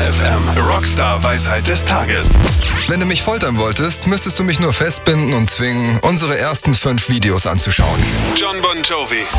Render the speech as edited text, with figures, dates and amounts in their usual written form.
FM. Rockstar-Weisheit des Tages. Wenn du mich foltern wolltest, müsstest du mich nur festbinden und zwingen, unsere ersten 5 Videos anzuschauen. Jon Bon Jovi.